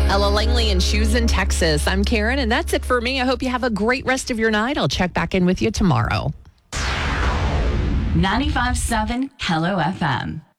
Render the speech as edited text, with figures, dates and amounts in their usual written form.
Ella Langley and Shoes in Texas. I'm Karen, and that's it for me. I hope you have a great rest of your night. I'll check back in with you tomorrow. 95.7 Hello FM.